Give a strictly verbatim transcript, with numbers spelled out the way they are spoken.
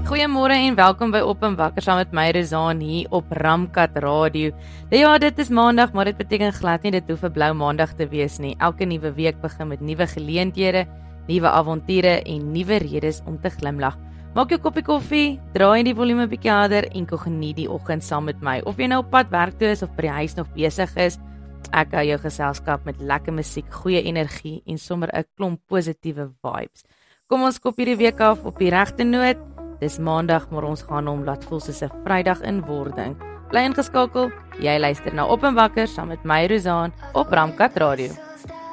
Goeiemôre en welkom by Op en Wakker saam met my Rozaan hier op Ramkat Radio. Ja, dit is maandag, maar dit beteken glad nie dit hoef 'n blou maandag te wees nie. Elke nuwe week begin met nuwe geleenthede, nuwe avonture en nuwe redes om te glimlag. Maak jou koppie koffie, draai die volume bietjie harder en kom geniet die oggend saam met my. Of jy nou op pad werk toe is of by die huis nog besig is, ek hou jou geselskap met lekker musiek, goeie energie en sommer 'n klomp positiewe vibes. Kom ons kop hierdie week af op die regte noot. Dis maandag, maar ons gaan hom laat voel soos 'n Vrydag in wording. Bly ingeskakel, jy luister na Op en Wakker saam met my Rozaan op Ramkat Radio.